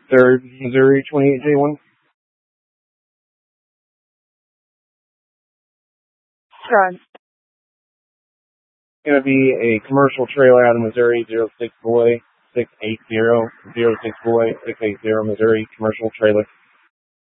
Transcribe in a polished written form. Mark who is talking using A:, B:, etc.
A: 3rd, Missouri, 28J1.
B: Run.
A: Going to be a commercial trailer out of Missouri, 06 Boy, 680, 06 Boy, 680 Missouri, commercial trailer.